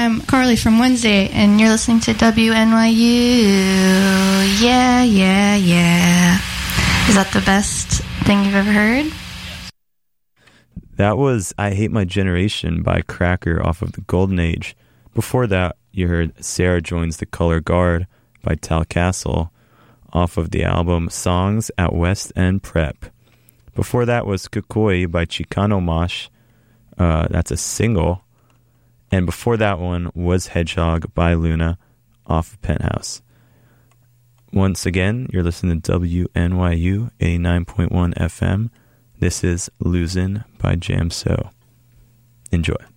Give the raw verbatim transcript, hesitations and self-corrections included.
I'm Carly from Wednesday, and you're listening to W N Y U. Yeah, yeah, yeah. Is that the best thing you've ever heard? That was I Hate My Generation by Cracker off of the Golden Age. Before that, you heard Sarah Joins the Color Guard by Tal Castle off of the album Songs at West End Prep. Before that was Kukoi by Chicano Mosh. Uh, that's a single. And before that one was Hedgehog by Luna off of Penthouse. Once again, you're listening to W N Y U eighty-nine point one F M. This is Losing by Jam So. Enjoy.